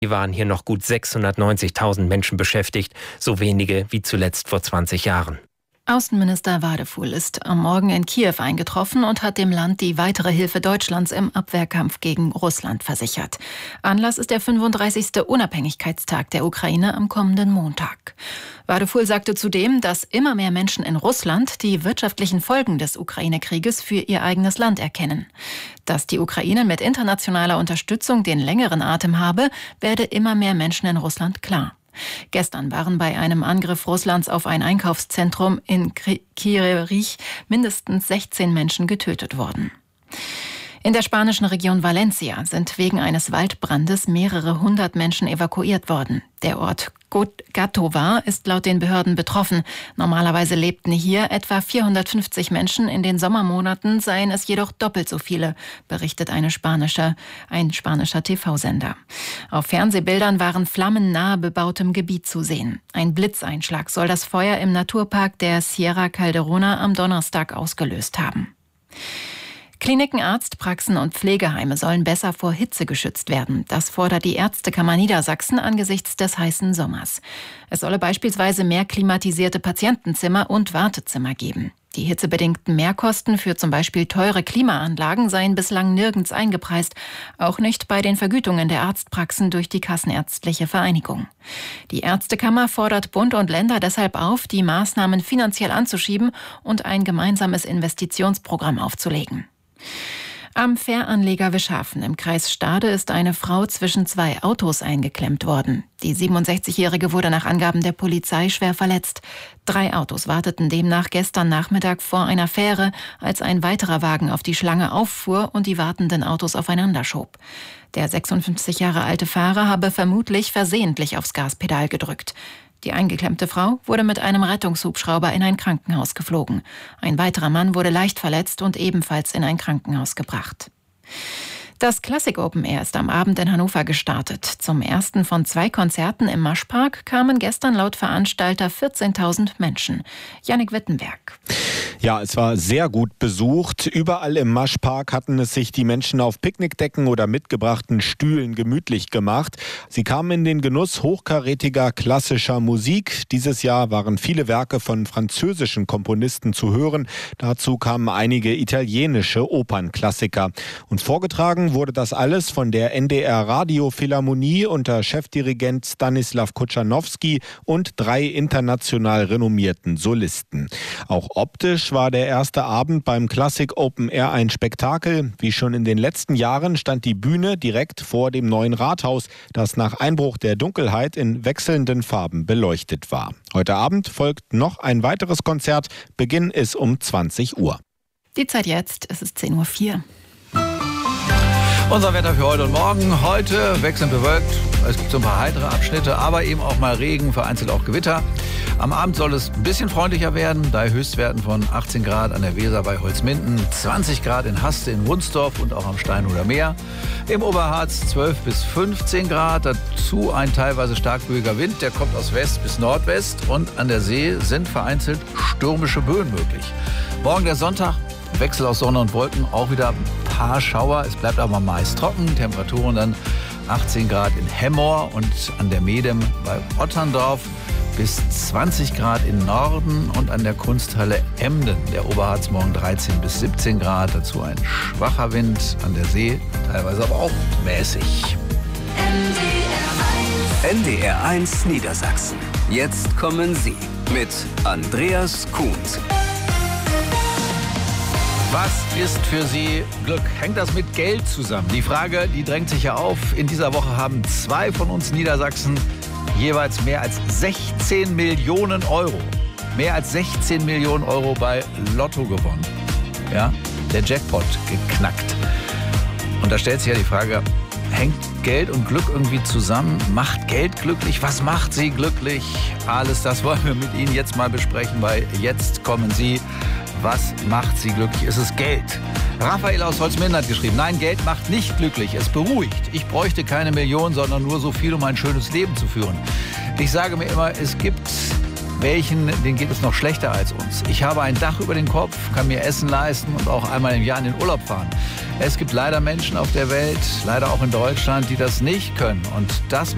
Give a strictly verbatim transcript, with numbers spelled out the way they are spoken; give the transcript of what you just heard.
waren hier noch gut sechshundertneunzigtausend Menschen beschäftigt, so wenige wie zuletzt vor zwanzig Jahren. Außenminister Wadefuhl ist am Morgen in Kiew eingetroffen und hat dem Land die weitere Hilfe Deutschlands im Abwehrkampf gegen Russland versichert. Anlass ist der fünfunddreißigste Unabhängigkeitstag der Ukraine am kommenden Montag. Wadefuhl sagte zudem, dass immer mehr Menschen in Russland die wirtschaftlichen Folgen des Ukraine-Krieges für ihr eigenes Land erkennen. Dass die Ukraine mit internationaler Unterstützung den längeren Atem habe, werde immer mehr Menschen in Russland klar. Gestern waren bei einem Angriff Russlands auf ein Einkaufszentrum in Kryvyi Rih mindestens sechzehn Menschen getötet worden. In der spanischen Region Valencia sind wegen eines Waldbrandes mehrere hundert Menschen evakuiert worden. Der Ort Gàtova ist laut den Behörden betroffen. Normalerweise lebten hier etwa vierhundertfünfzig Menschen, in den Sommermonaten seien es jedoch doppelt so viele, berichtet eine spanische, ein spanischer T V-Sender. Auf Fernsehbildern waren Flammen nahe bebautem Gebiet zu sehen. Ein Blitzeinschlag soll das Feuer im Naturpark der Sierra Calderona am Donnerstag ausgelöst haben. Kliniken, Arztpraxen und Pflegeheime sollen besser vor Hitze geschützt werden. Das fordert die Ärztekammer Niedersachsen angesichts des heißen Sommers. Es solle beispielsweise mehr klimatisierte Patientenzimmer und Wartezimmer geben. Die hitzebedingten Mehrkosten für zum Beispiel teure Klimaanlagen seien bislang nirgends eingepreist, auch nicht bei den Vergütungen der Arztpraxen durch die Kassenärztliche Vereinigung. Die Ärztekammer fordert Bund und Länder deshalb auf, die Maßnahmen finanziell anzuschieben und ein gemeinsames Investitionsprogramm aufzulegen. Am Fähranleger Wischhafen im Kreis Stade ist eine Frau zwischen zwei Autos eingeklemmt worden. Die siebenundsechzigjährige wurde nach Angaben der Polizei schwer verletzt. Drei Autos warteten demnach gestern Nachmittag vor einer Fähre, als ein weiterer Wagen auf die Schlange auffuhr und die wartenden Autos aufeinander schob. Der sechsundfünfzig Jahre alte Fahrer habe vermutlich versehentlich aufs Gaspedal gedrückt. Die eingeklemmte Frau wurde mit einem Rettungshubschrauber in ein Krankenhaus geflogen. Ein weiterer Mann wurde leicht verletzt und ebenfalls in ein Krankenhaus gebracht. Das Classic Open Air ist am Abend in Hannover gestartet. Zum ersten von zwei Konzerten im Maschpark kamen gestern laut Veranstalter vierzehntausend Menschen. Jannik Wittenberg. Ja, es war sehr gut besucht. Überall im Maschpark hatten es sich die Menschen auf Picknickdecken oder mitgebrachten Stühlen gemütlich gemacht. Sie kamen in den Genuss hochkarätiger klassischer Musik. Dieses Jahr waren viele Werke von französischen Komponisten zu hören. Dazu kamen einige italienische Opernklassiker. Und vorgetragen wurde das alles von der N D R Radiophilharmonie unter Chefdirigent Stanislaw Kotschanowski und drei international renommierten Solisten. Auch optisch war der erste Abend beim Classic Open Air ein Spektakel. Wie schon in den letzten Jahren stand die Bühne direkt vor dem neuen Rathaus, das nach Einbruch der Dunkelheit in wechselnden Farben beleuchtet war. Heute Abend folgt noch ein weiteres Konzert. Beginn ist um zwanzig Uhr. Die Zeit jetzt, es ist zehn Uhr vier. Unser Wetter für heute und morgen. Heute wechselnd bewölkt. Es gibt so ein paar heitere Abschnitte, aber eben auch mal Regen, vereinzelt auch Gewitter. Am Abend soll es ein bisschen freundlicher werden, bei Höchstwerten von achtzehn Grad an der Weser bei Holzminden, zwanzig Grad in Haste in Wunsdorf und auch am Steinhuder Meer. Im Oberharz zwölf bis fünfzehn Grad, dazu ein teilweise stark böiger Wind, der kommt aus West bis Nordwest und an der See sind vereinzelt stürmische Böen möglich. Morgen der Sonntag. Wechsel aus Sonne und Wolken, auch wieder ein paar Schauer. Es bleibt aber meist trocken. Temperaturen dann achtzehn Grad in Hemmoor und an der Medem bei Otterndorf bis zwanzig Grad im Norden und an der Kunsthalle Emden. Der Oberharz morgen dreizehn bis siebzehn Grad. Dazu ein schwacher Wind an der See, teilweise aber auch mäßig. N D R eins Niedersachsen. Jetzt kommen Sie mit Andreas Kuhns. Was ist für Sie Glück? Hängt das mit Geld zusammen? Die Frage, die drängt sich ja auf. In dieser Woche haben zwei von uns Niedersachsen jeweils mehr als sechzehn Millionen Euro. Mehr als sechzehn Millionen Euro bei Lotto gewonnen. Ja, der Jackpot geknackt. Und da stellt sich ja die Frage, hängt Geld und Glück irgendwie zusammen? Macht Geld glücklich? Was macht Sie glücklich? Alles das wollen wir mit Ihnen jetzt mal besprechen, weil jetzt kommen Sie. Was macht Sie glücklich? Ist es Geld? Raphael aus Holzminden hat geschrieben, nein, Geld macht nicht glücklich, es beruhigt. Ich bräuchte keine Millionen, sondern nur so viel, um ein schönes Leben zu führen. Ich sage mir immer, es gibt welchen, denen geht es noch schlechter als uns. Ich habe ein Dach über den Kopf, kann mir Essen leisten und auch einmal im Jahr in den Urlaub fahren. Es gibt leider Menschen auf der Welt, leider auch in Deutschland, die das nicht können. Und das